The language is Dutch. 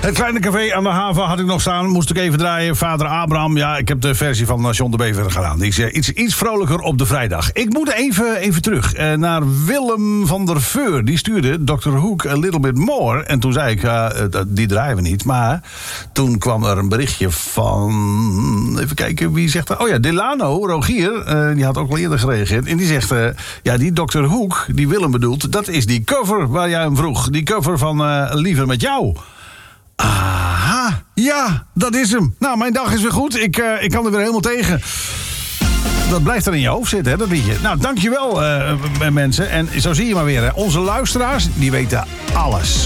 Het kleine café aan de haven had ik nog staan. Moest ik even draaien. Vader Abraham. Ja, ik heb de versie van John de Bever gedaan. Die is iets vrolijker op de vrijdag. Ik moet even terug naar Willem van der Veur. Die stuurde Dr. Hook a little bit more. En toen zei ik, die draaien we niet. Maar toen kwam er een berichtje van... Even kijken, wie zegt dat? Oh ja, Delano, Rogier. Die had ook al eerder gereageerd. En die zegt, die Dr. Hook, die Willem bedoelt... dat is die cover waar jij hem vroeg. Die cover van Liever met jou. Aha, ja, dat is hem. Nou, mijn dag is weer goed. Ik kan er weer helemaal tegen. Dat blijft er in je hoofd zitten, hè, dat liedje. Nou, dankjewel, mensen. En zo zie je maar weer, hè. Onze luisteraars, die weten alles.